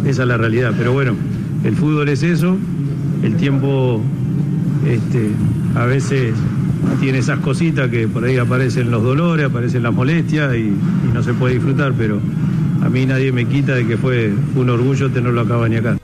esa es la realidad. Pero bueno, el fútbol es eso, el tiempo a veces tiene esas cositas que por ahí aparecen los dolores, aparecen las molestias y no se puede disfrutar, pero a mí nadie me quita de que fue un orgullo tenerlo acá a Bani acá.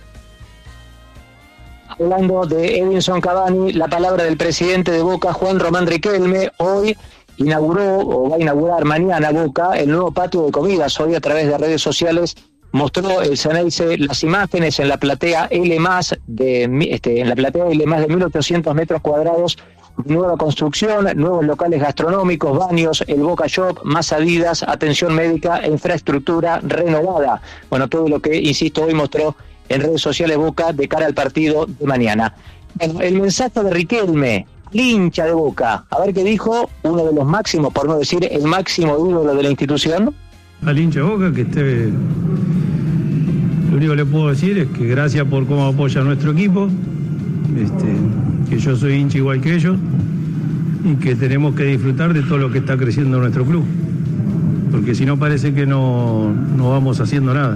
Hablando de Edinson Cavani, la palabra del presidente de Boca, Juan Román Riquelme. Hoy inauguró, o va a inaugurar mañana Boca, el nuevo patio de comidas. Hoy a través de redes sociales mostró el Ceneice las imágenes en la platea L+, en la platea L+, de 1.800 metros cuadrados, nueva construcción, nuevos locales gastronómicos, baños, el Boca Shop, más Adidas, atención médica e infraestructura renovada. Bueno, todo lo que, insisto, hoy mostró en redes sociales Boca de cara al partido de mañana. Bueno, el mensaje de Riquelme, el hincha de Boca, a ver qué dijo uno de los máximos, por no decir el máximo ídolo de la institución. Al hincha de Boca que esté... Lo único que le puedo decir es que gracias por cómo apoya a nuestro equipo, que yo soy hincha igual que ellos y que tenemos que disfrutar de todo lo que está creciendo nuestro club, porque si no parece que no vamos haciendo nada.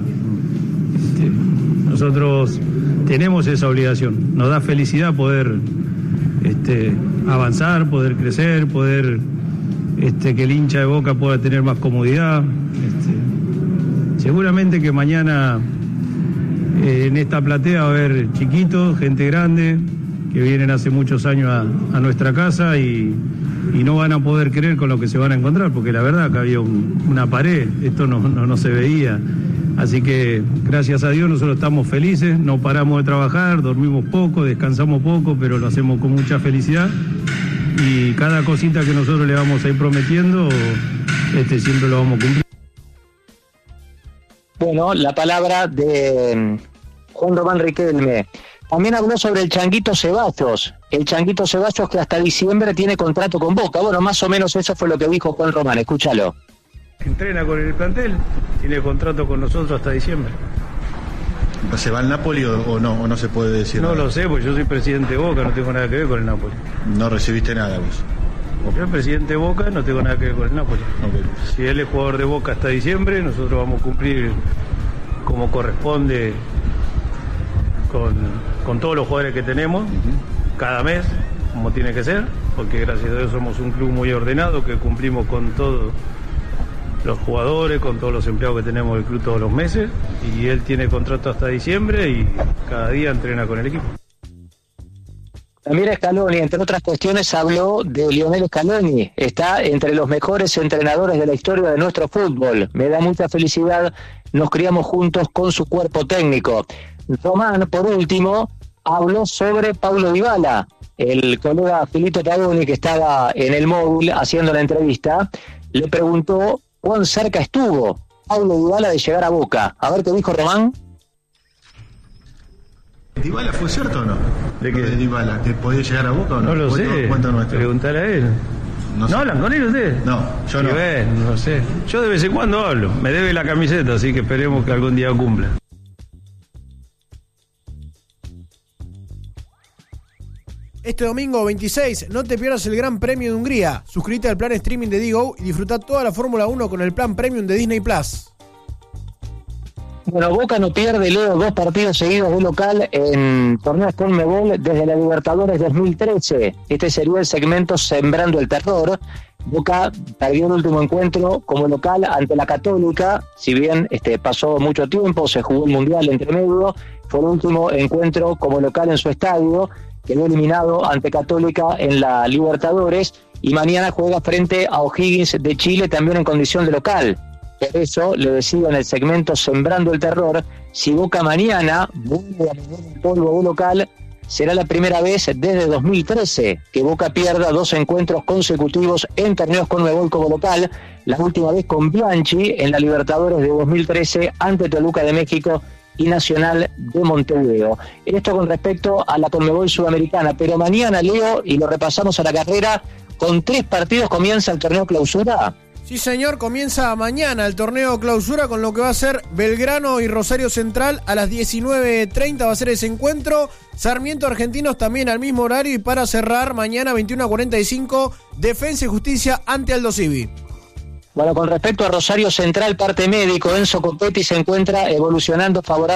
Nosotros tenemos esa obligación, nos da felicidad poder avanzar, poder crecer, poder que el hincha de Boca pueda tener más comodidad. Seguramente que mañana en esta platea va a haber chiquitos, gente grande, que vienen hace muchos años a nuestra casa y no van a poder creer con lo que se van a encontrar, porque la verdad que había una pared, esto no se veía. Así que gracias a Dios nosotros estamos felices, no paramos de trabajar, dormimos poco, descansamos poco, pero lo hacemos con mucha felicidad y cada cosita que nosotros le vamos a ir prometiendo, siempre lo vamos a cumplir. Bueno, la palabra de Juan Román Riquelme. También habló sobre el Changuito Ceballos. El Changuito Ceballos que hasta diciembre tiene contrato con Boca. Bueno, más o menos eso fue lo que dijo Juan Román. Escúchalo. Entrena con el plantel, tiene contrato con nosotros hasta diciembre. ¿Se va al Napoli o no se puede decir no nada? Lo sé, porque yo soy presidente de Boca, no tengo nada que ver con el Napoli. No recibiste nada vos. Yo soy presidente de Boca, no tengo nada que ver con el Napoli. Okay. Si él es jugador de Boca hasta diciembre, nosotros vamos a cumplir como corresponde con todos los jugadores que tenemos, cada mes, como tiene que ser, porque gracias a Dios somos un club muy ordenado, que cumplimos con todos los jugadores, con todos los empleados que tenemos del club todos los meses, y él tiene contrato hasta diciembre y cada día entrena con el equipo. También Scaloni, entre otras cuestiones, habló de Lionel Scaloni. Está entre los mejores entrenadores de la historia de nuestro fútbol. Me da mucha felicidad, nos criamos juntos con su cuerpo técnico. Román, por último, habló sobre Paulo Dybala. El colega Filippo Tagoni, que estaba en el móvil haciendo la entrevista, le preguntó cuán cerca estuvo Paulo Dybala de llegar a Boca. A ver qué dijo Román. ¿Dybala fue cierto o no? ¿De qué? ¿De Dybala? ¿Que podía llegar a Boca o no? No lo sé, preguntarle a él. ¿No hablan con él ustedes? No, yo no. No sé. Yo de vez en cuando hablo, me debe la camiseta, así que esperemos que algún día cumpla. Este domingo 26, no te pierdas el Gran Premio de Hungría. Suscríbete al plan streaming de Digo y disfruta toda la Fórmula 1 con el plan Premium de Disney+. Bueno, Boca no pierde, Leo, 2 partidos seguidos de local en torneos Conmebol desde la Libertadores 2013. Este sería el segmento Sembrando el Terror. Boca perdió el último encuentro como local ante la Católica, si bien pasó mucho tiempo, se jugó el Mundial entre medio, fue el último encuentro como local en su estadio, quedó eliminado ante Católica en la Libertadores y mañana juega frente a O'Higgins de Chile también en condición de local. Por eso le decía en el segmento Sembrando el Terror, si Boca mañana vuelve a mover el polvo de local, será la primera vez desde 2013 que Boca pierda 2 encuentros consecutivos en torneos Conmebol como local, la última vez con Bianchi en la Libertadores de 2013 ante Toluca de México y Nacional de Montevideo. Esto con respecto a la Conmebol Sudamericana, pero mañana, Leo, y lo repasamos a la carrera, con 3 partidos comienza el torneo Clausura. Sí, señor, comienza mañana el torneo Clausura con lo que va a ser Belgrano y Rosario Central a las 19:30 va a ser ese encuentro. Sarmiento Argentinos también al mismo horario y para cerrar mañana 21:45 Defensa y Justicia ante Aldo Civi. Bueno, con respecto a Rosario Central, parte médico, Enzo Copetti se encuentra evolucionando favorable